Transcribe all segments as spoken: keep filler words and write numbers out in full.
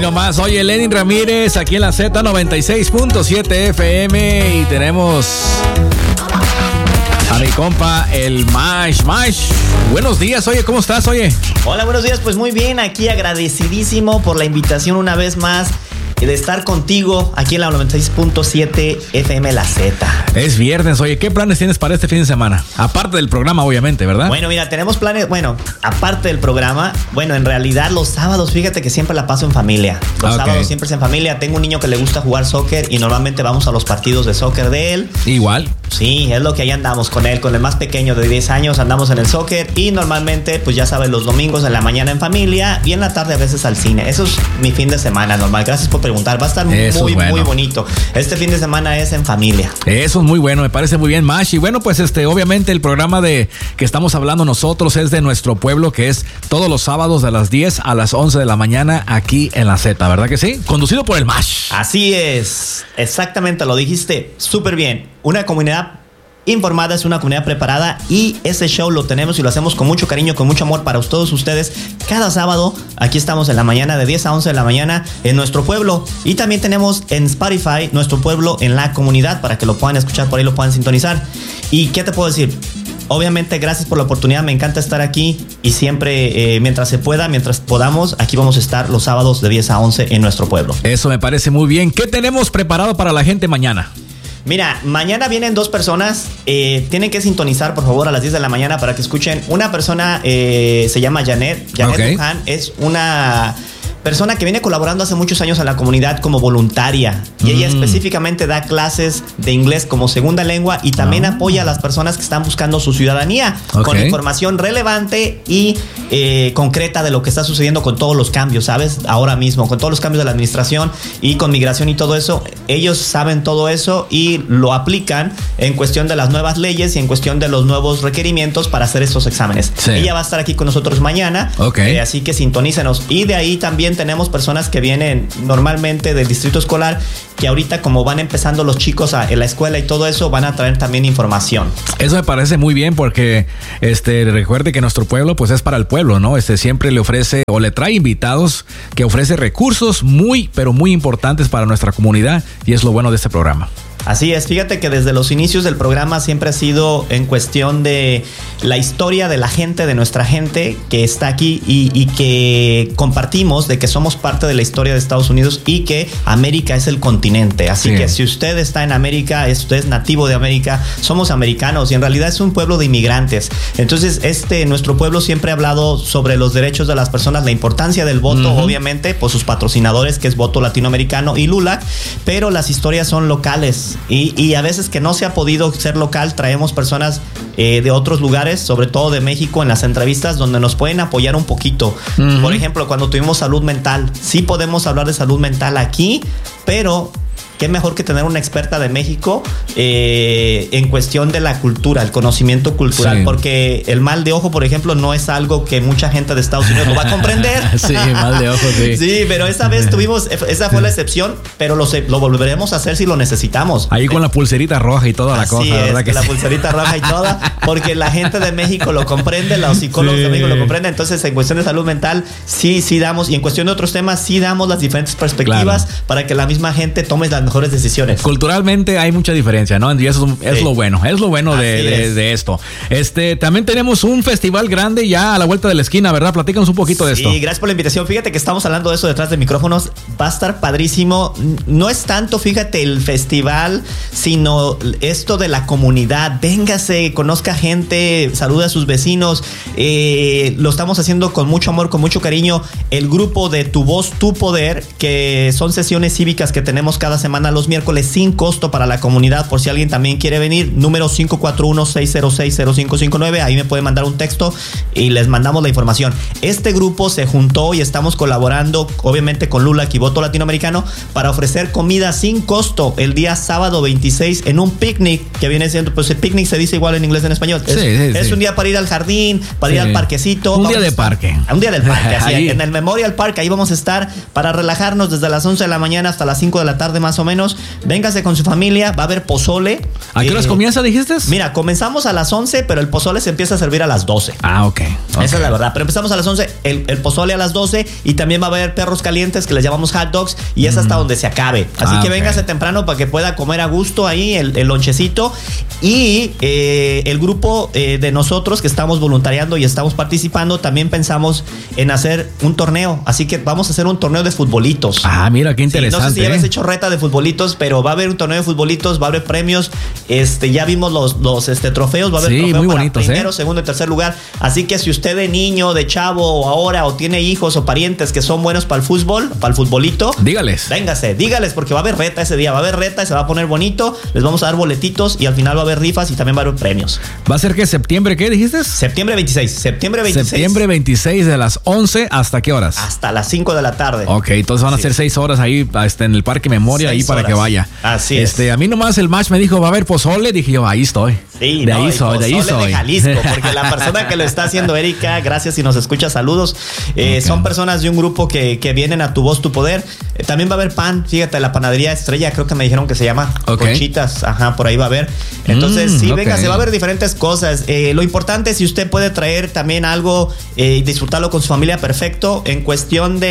nomás. Oye, Lenin Ramírez aquí en la Z noventa y seis punto siete F M y tenemos a mi compa, el Mash. Mash, buenos días. Oye, ¿cómo estás? Oye. Hola, buenos días. Pues muy bien, aquí agradecidísimo por la invitación una vez más y de estar contigo aquí en la noventa y seis punto siete F M La Z. Es viernes, oye, ¿qué planes tienes para este fin de semana? Aparte del programa, obviamente, ¿verdad? Bueno, mira, tenemos planes, bueno, aparte del programa, bueno, en realidad los sábados, fíjate que siempre la paso en familia. Los okay. sábados siempre es en familia. Tengo un niño que le gusta jugar soccer y normalmente vamos a los partidos de soccer de él. Igual. Sí, es lo que ahí andamos con él, con el más pequeño de diez años, andamos en el soccer y normalmente, pues ya sabes, los domingos en la mañana en familia y en la tarde a veces al cine. Eso es mi fin de semana normal. Gracias por preguntar. Va a estar Eso muy, bueno. muy bonito. Este fin de semana es en familia. Eso es muy bueno, me parece muy bien, Mash. Y bueno, pues este, obviamente el programa de que estamos hablando nosotros es de nuestro pueblo, que es todos los sábados de las diez a las once de la mañana aquí en la Z, ¿verdad que sí? Conducido por el Mash. Así es, exactamente, lo dijiste súper bien. Una comunidad informada, es una comunidad preparada y ese show lo tenemos y lo hacemos con mucho cariño, con mucho amor para todos ustedes. Cada sábado, aquí estamos en la mañana de diez a once de la mañana en nuestro pueblo y también tenemos en Spotify nuestro pueblo en la comunidad para que lo puedan escuchar, por ahí lo puedan sintonizar. ¿Y qué te puedo decir? Obviamente, gracias por la oportunidad, me encanta estar aquí y siempre, eh, mientras se pueda, mientras podamos, aquí vamos a estar los sábados de diez a once en nuestro pueblo. Eso me parece muy bien. ¿Qué tenemos preparado para la gente mañana? Mira, mañana vienen dos personas, eh, tienen que sintonizar por favor a las diez de la mañana para que escuchen. Una persona eh, se llama Janet, Janet okay. Luján, es una persona que viene colaborando hace muchos años en la comunidad como voluntaria y mm. ella específicamente da clases de inglés como segunda lengua y también oh. apoya a las personas que están buscando su ciudadanía okay. con información relevante y eh, concreta de lo que está sucediendo con todos los cambios, ¿sabes? Ahora mismo, con todos los cambios de la administración y con migración y todo eso, ellos saben todo eso y lo aplican en cuestión de las nuevas leyes y en cuestión de los nuevos requerimientos para hacer estos exámenes. Sí. Ella va a estar aquí con nosotros mañana, okay. eh, así que sintonícenos. Y de ahí también tenemos personas que vienen normalmente del distrito escolar que ahorita como van empezando los chicos a, en la escuela y todo eso van a traer también información. Eso me parece muy bien porque este recuerde que nuestro pueblo pues es para el pueblo, ¿no? Este siempre le ofrece o le trae invitados que ofrece recursos muy pero muy importantes para nuestra comunidad y es lo bueno de este programa. Así es, fíjate que desde los inicios del programa siempre ha sido en cuestión de la historia de la gente, de nuestra gente que está aquí y, y que compartimos de que somos parte de la historia de Estados Unidos y que América es el continente. Así sí. que si usted está en América, usted es nativo de América, somos americanos y en realidad es un pueblo de inmigrantes. Entonces, este nuestro pueblo siempre ha hablado sobre los derechos de las personas, la importancia del voto, uh-huh. obviamente, por sus patrocinadores, que es Voto Latinoamericano y LULAC, pero las historias son locales. Y, y a veces que no se ha podido ser local, traemos personas eh, de otros lugares, sobre todo de México, en las entrevistas donde nos pueden apoyar un poquito. Uh-huh. Por ejemplo, cuando tuvimos salud mental, sí podemos hablar de salud mental aquí, pero qué mejor que tener una experta de México eh, en cuestión de la cultura, el conocimiento cultural, sí. porque el mal de ojo, por ejemplo, no es algo que mucha gente de Estados Unidos lo va a comprender. Sí, mal de ojo, sí. Sí, pero esa vez tuvimos, esa fue la excepción, pero lo, lo volveremos a hacer si lo necesitamos. Ahí con la pulserita roja y toda la Así cosa, es, ¿verdad? Que la sí. pulserita roja y toda, porque la gente de México lo comprende, los psicólogos sí. de México lo comprenden. Entonces, en cuestión de salud mental, sí, sí damos, y en cuestión de otros temas, sí damos las diferentes perspectivas claro. para que la misma gente tome las mejores decisiones. Culturalmente hay mucha diferencia, ¿no? Y eso es sí. lo bueno, es lo bueno de, de, de esto. Este, también tenemos un festival grande ya a la vuelta de la esquina, ¿verdad? Platícanos un poquito de esto. Sí, gracias por la invitación. Fíjate que estamos hablando de eso detrás de micrófonos. Va a estar padrísimo. No es tanto, fíjate, el festival, sino esto de la comunidad. Véngase, conozca gente, saluda a sus vecinos. Eh, lo estamos haciendo con mucho amor, con mucho cariño. El grupo de Tu Voz, Tu Poder, que son sesiones cívicas que tenemos cada semana los miércoles sin costo para la comunidad, por si alguien también quiere venir. Número cinco cuatro uno, seis cero seis, cero cinco cinco nueve. Ahí me pueden mandar un texto y les mandamos la información. Este grupo se juntó y estamos colaborando obviamente con LULAC y Voto Latinoamericano para ofrecer comida sin costo el día sábado veintiséis en un picnic que viene siendo, pues el picnic se dice igual en inglés en español. Es, sí, sí, es sí. un día para ir al jardín, para sí. ir al parquecito. Un día de parque. Un día del parque, así, en el Memorial Park. Ahí vamos a estar para relajarnos desde las once de la mañana hasta las cinco de la tarde más o menos. menos. Véngase con su familia, va a haber pozole. ¿A qué horas eh, comienza, dijiste? Mira, comenzamos a las once, pero el pozole se empieza a servir a las doce. Ah, ok. okay. Esa es la verdad. Pero empezamos a las once, el, el pozole a las doce y también va a haber perros calientes que les llamamos hot dogs y es hasta mm. donde se acabe. Así ah, que okay. véngase temprano para que pueda comer a gusto ahí el, el lonchecito. Y eh, el grupo eh, de nosotros que estamos voluntariando y estamos participando, también pensamos en hacer un torneo. Así que vamos a hacer un torneo de futbolitos. Ah, mira, qué interesante. Sí, no sé si ya ¿eh? habéis hecho reta de futbolitos, pero va a haber un torneo de futbolitos, va a haber premios. Este, ya vimos los, los este, trofeos, va a haber sí, trofeo muy para bonitos, primero, ¿eh? segundo y tercer lugar. Así que si usted de niño, de chavo o ahora, o tiene hijos o parientes que son buenos para el fútbol, para el futbolito, dígales. Véngase, dígales, porque va a haber reta ese día, va a haber reta y se va a poner bonito. Les vamos a dar boletitos y al final va a haber rifas y también va a haber premios. ¿Va a ser que septiembre qué dijiste? Septiembre veintiséis. Septiembre veintiséis. Septiembre veintiséis de las once hasta qué horas? Hasta las cinco de la tarde. Ok, entonces van a sí. ser seis horas ahí este, en el Parque Memoria, ahí para horas. que vaya. Así este, es. A mí nomás el match me dijo, va a haber pozole, dije yo, ahí estoy. Sí, de no, ahí soy, de ahí soy. De Jalisco, porque la persona que lo está haciendo, Erika, gracias si nos escucha, saludos. Eh, okay. Son personas de un grupo que, que vienen a Tu Voz, Tu Poder. Eh, también va a haber pan, fíjate, la panadería Estrella, creo que me dijeron que se llama okay. Conchitas, ajá, por ahí va a haber. Entonces, mm, sí, okay. venga, se va a ver diferentes cosas. Eh, lo importante es si usted puede traer también algo eh, y disfrutarlo con su familia, perfecto. En cuestión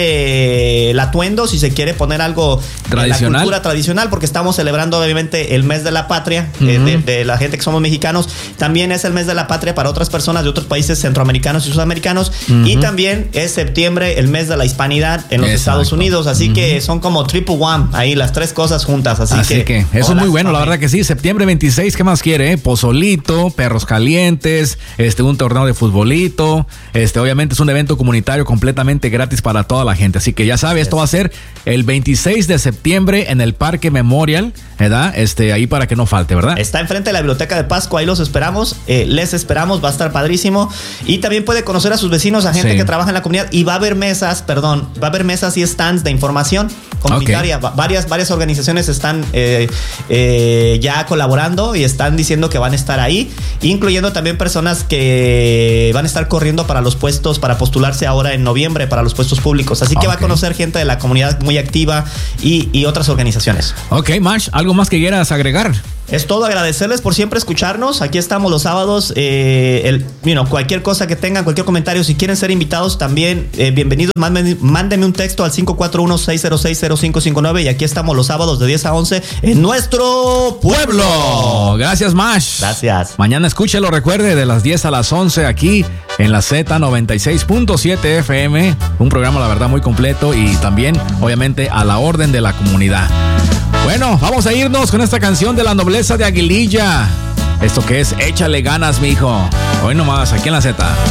de el atuendo, si se quiere poner algo tradicional, de la cultura tradicional, porque estamos celebrando obviamente el mes de la patria, uh-huh. eh, de, de la gente que somos mexicanos. También es el mes de la patria para otras personas de otros países centroamericanos y sudamericanos. Uh-huh. Y también es septiembre, el mes de la hispanidad en los Exacto. Estados Unidos. Así uh-huh. que son como triple one, ahí las tres cosas juntas. Así, así que, que eso hola, es muy bueno, la verdad que sí. Septiembre veintiséis, ¿qué más quiere? Eh? Pozolito, perros calientes, este, un torneo de futbolito. Este, obviamente es un evento comunitario completamente gratis para toda la gente. Así que ya sabe, esto va a ser el veintiséis de septiembre en el Parque Memorial, ¿verdad? Este, ahí para que no falte, ¿verdad? Está enfrente de la Biblioteca de Pascua, ahí los esperamos, eh, les esperamos, va a estar padrísimo. Y también puede conocer a sus vecinos, a gente sí. que trabaja en la comunidad. Y va a haber mesas, perdón, va a haber mesas y stands de información comunitaria. Okay. Varias, varias organizaciones están eh, eh, ya colaborando y están diciendo que van a estar ahí, incluyendo también personas que van a estar corriendo para los puestos, para postularse ahora en noviembre para los puestos públicos. Así que okay. va a conocer gente de la comunidad muy activa y, y otras organizaciones. Ok, Mash, ¿algo más que quieras agregar? Es todo, agradecerles por siempre escucharnos. Aquí estamos los sábados. Eh, el, you know, cualquier cosa que tengan, cualquier comentario, si quieren ser invitados también, eh, bienvenidos. Mándenme, mándenme un texto al cinco cuatro uno, seis cero seis, cero cinco cinco nueve y aquí estamos los sábados de diez a once en nuestro pueblo. Gracias, Mash. Gracias. Mañana escúchelo, recuerde, de las diez a las once aquí en la Z noventa y seis punto siete F M. Un programa, la verdad, muy completo y también, obviamente, a la orden de la comunidad. Bueno, vamos a irnos con esta canción de la nobleza de Aguililla. Esto que es Échale ganas, mijo. Hoy nomás, aquí en la Z.